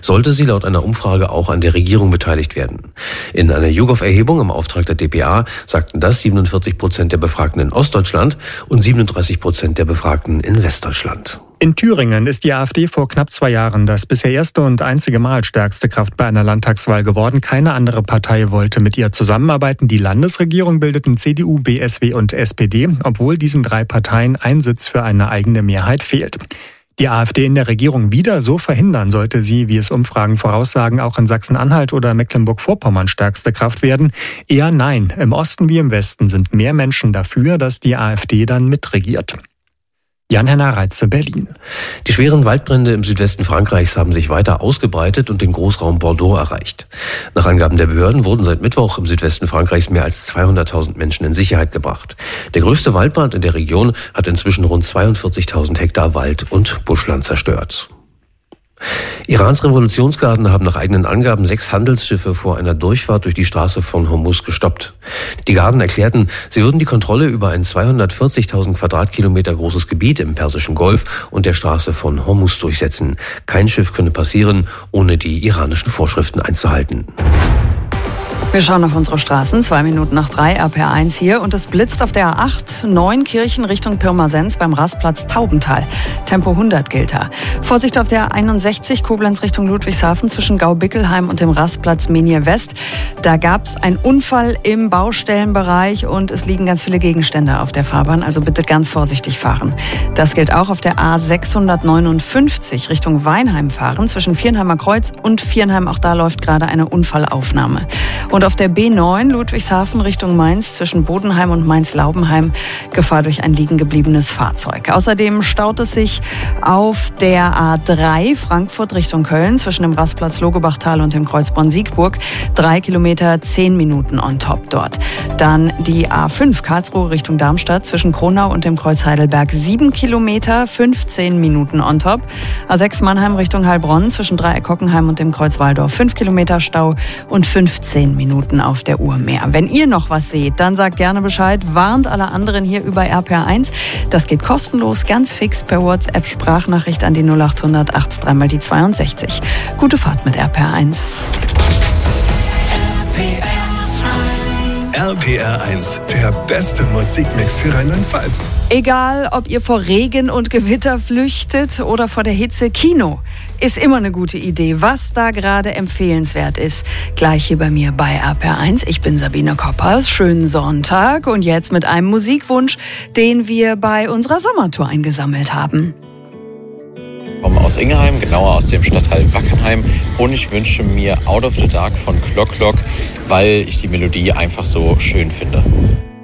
sollte sie laut einer Umfrage auch an der Regierung beteiligt werden. In einer YouGov-Erhebung im Auftrag der dpa sagten das 47% der Befragten in Ostdeutschland und 37% der Befragten in Westdeutschland. In Thüringen ist die AfD vor knapp 2 Jahren das bisher erste und einzige Mal stärkste Kraft bei einer Landtagswahl geworden. Keine andere Partei wollte mit ihr zusammenarbeiten. Die Landesregierung bildeten CDU, BSW und SPD, obwohl diesen 3 Parteien ein Sitz für eine eigene Mehrheit fehlt. Die AfD in der Regierung wieder so verhindern, sollte sie, wie es Umfragen voraussagen, auch in Sachsen-Anhalt oder Mecklenburg-Vorpommern stärkste Kraft werden? Eher nein. Im Osten wie im Westen sind mehr Menschen dafür, dass die AfD dann mitregiert. Jan-Henner Reitze, Berlin. Die schweren Waldbrände im Südwesten Frankreichs haben sich weiter ausgebreitet und den Großraum Bordeaux erreicht. Nach Angaben der Behörden wurden seit Mittwoch im Südwesten Frankreichs mehr als 200.000 Menschen in Sicherheit gebracht. Der größte Waldbrand in der Region hat inzwischen rund 42.000 Hektar Wald und Buschland zerstört. Irans Revolutionsgarden haben nach eigenen Angaben 6 Handelsschiffe vor einer Durchfahrt durch die Straße von Hormuz gestoppt. Die Garden erklärten, sie würden die Kontrolle über ein 240.000 Quadratkilometer großes Gebiet im Persischen Golf und der Straße von Hormuz durchsetzen. Kein Schiff könne passieren, ohne die iranischen Vorschriften einzuhalten. Wir schauen auf unsere Straßen, 2 Minuten nach 3, RPR1 hier und es blitzt auf der A8, Neunkirchen Richtung Pirmasens beim Rastplatz Taubental. Tempo 100 gilt da. Vorsicht auf der 61 Koblenz Richtung Ludwigshafen zwischen Gau-Bickelheim und dem Rastplatz Menier West. Da gab es einen Unfall im Baustellenbereich und es liegen ganz viele Gegenstände auf der Fahrbahn, also bitte ganz vorsichtig fahren. Das gilt auch auf der A659 Richtung Weinheim fahren zwischen Viernheimer Kreuz und Viernheim. Auch da läuft gerade eine Unfallaufnahme. Und auf der B9 Ludwigshafen Richtung Mainz zwischen Bodenheim und Mainz-Laubenheim Gefahr durch ein liegen gebliebenes Fahrzeug. Außerdem staut es sich auf der A3 Frankfurt Richtung Köln zwischen dem Rastplatz Logebachtal und dem Kreuz Bonn-Siegburg. 3 Kilometer, 10 Minuten on top dort. Dann die A5 Karlsruhe Richtung Darmstadt zwischen Kronau und dem Kreuz Heidelberg. 7 Kilometer, 15 Minuten on top. A6 Mannheim Richtung Heilbronn zwischen Dreieck Hockenheim und dem Kreuz Waldorf. 5 Kilometer Stau und 15 Minuten auf der Uhr mehr. Wenn ihr noch was seht, dann sagt gerne Bescheid, warnt alle anderen hier über RPR1. Das geht kostenlos, ganz fix per WhatsApp Sprachnachricht an die 0800 83 mal die 62. Gute Fahrt mit RPR1. RPR1, der beste Musikmix für Rheinland-Pfalz. Egal, ob ihr vor Regen und Gewitter flüchtet oder vor der Hitze, Kino ist immer eine gute Idee. Was da gerade empfehlenswert ist, gleich hier bei mir bei RPR1. Ich bin Sabine Koppers. Schönen Sonntag und jetzt mit einem Musikwunsch, den wir bei unserer Sommertour eingesammelt haben. Ich komme aus Ingelheim, genauer aus dem Stadtteil Wackenheim und ich wünsche mir Out of the Dark von Clock Clock, weil ich die Melodie einfach so schön finde.